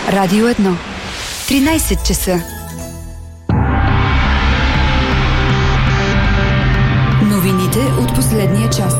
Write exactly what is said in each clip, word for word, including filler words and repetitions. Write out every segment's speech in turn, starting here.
Радио едно. тринайсет часа. Новините от последния час.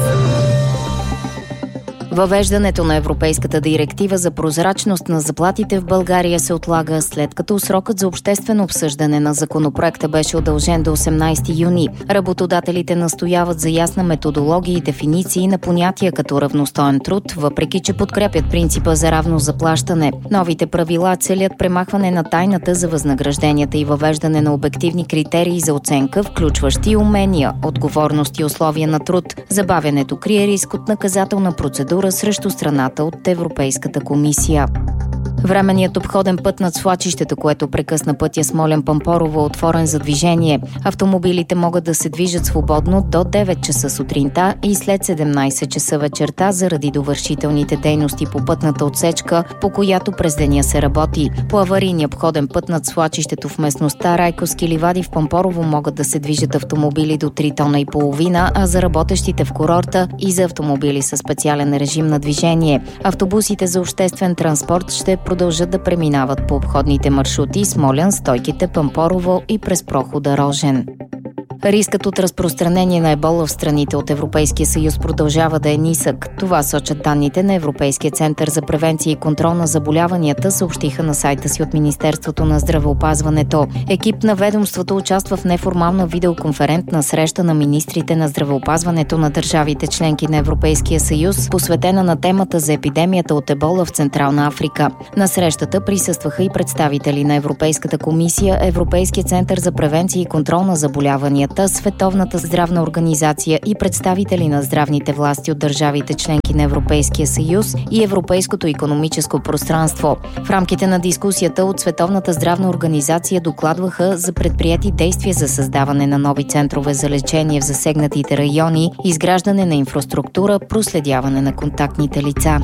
Въвеждането на Европейската директива за прозрачност на заплатите в България се отлага, след като срокът за обществено обсъждане на законопроекта беше удължен до осемнайсети юни. Работодателите настояват за ясна методология и дефиниции на понятия като равностоен труд, въпреки че подкрепят принципа за равно заплащане. Новите правила целят премахване на тайната за възнагражденията и въвеждане на обективни критерии за оценка, включващи умения, отговорност и условия на труд. Забавянето крие риск от наказателна процедура срещу страната от Европейската комисия. Временният обходен път над свлачището, което прекъсна пътя Смолян-Пампорово, е отворен за движение. Автомобилите могат да се движат свободно до девет часа сутринта и след седемнайсет часа вечерта заради довършителните дейности по пътната отсечка, по която през деня се работи. По аварийния обходен път над свлачището в местността Райковски ливади в Пампорово могат да се движат автомобили до три тона и половина, а за работещите в курорта и за автомобили със специален режим на движение. Автобусите за обществен транспорт ще продължат да преминават по обходните маршрути Смолян, Стойките, Пампорово и през прохода Рожен. Рискът от разпространение на ебола в страните от Европейския съюз продължава да е нисък. Това сочат данните на Европейския център за превенция и контрол на заболяванията, съобщиха на сайта си от Министерството на здравеопазването. Екип на ведомството участва в неформална видеоконферентна среща на министрите на здравеопазването на държавите членки на Европейския съюз, посветена на темата за епидемията от ебола в Централна Африка. На срещата присъстваха и представители на Европейската комисия, Европейския център за превенция и контрол на заболяванията, Световната здравна организация и представители на здравните власти от държавите членки на Европейския съюз и Европейското икономическо пространство. В рамките на дискусията от Световната здравна организация докладваха за предприети действия за създаване на нови центрове за лечение в засегнатите райони, изграждане на инфраструктура, проследяване на контактните лица.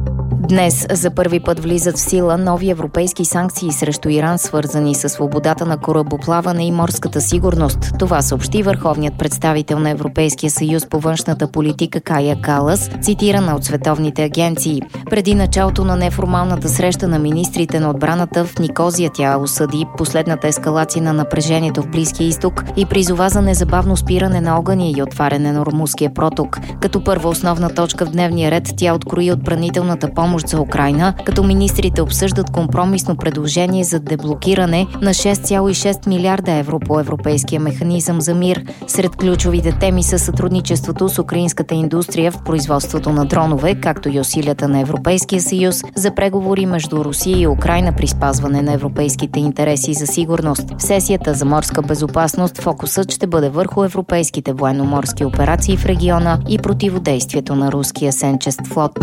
Днес за първи път влизат в сила нови европейски санкции срещу Иран, свързани с свободата на корабоплаване и морската сигурност. Това съобщи върховният представител на Европейския съюз по външната политика Кая Калас, цитирана от световните агенции. Преди началото на неформалната среща на министрите на отбраната в Никозия тя осъди последната ескалация на напрежението в Близкия изток и призова за незабавно спиране на огъня и отваряне на Ормузския проток. Като първа основна точка в дневния ред тя открои отбранителната помощ за Украйна, като министрите обсъждат компромисно предложение за деблокиране на шест цяло и шест милиарда евро по Европейския механизъм за мир. Сред ключовите теми са сътрудничеството с украинската индустрия в производството на дронове, както и усилията на Европейския съюз за преговори между Русия и Украйна при спазване на европейските интереси за сигурност. В сесията за морска безопасност фокусът ще бъде върху европейските военноморски операции в региона и противодействието на руския сенчест флот.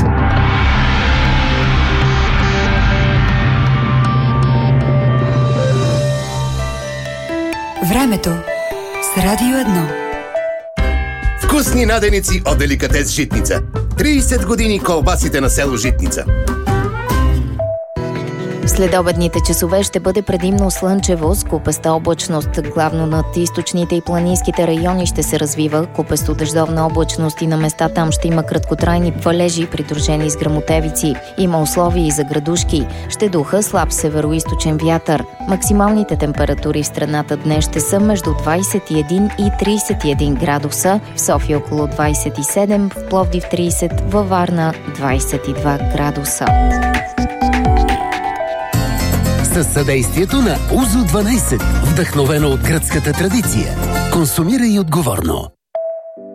Времето с Радио едно. Вкусни наденици от Деликатес Житница. трийсет години колбасите на село Житница. Следобедните часове ще бъде предимно слънчево с купеста облачност. Главно над източните и планинските райони ще се развива купесто дъждовна облачност и на места там ще има краткотрайни валежи, придружени с гръмотевици. Има условия и за градушки. Ще духа слаб североизточен вятър. Максималните температури в страната днес ще са между двайсет и един и трийсет и един градуса, в София около двайсет и седем, в Пловдив трийсет, във Варна двайсет и два градуса. Със съдействието на Узо дванайсет, вдъхновено от гръцката традиция. Консумирай отговорно.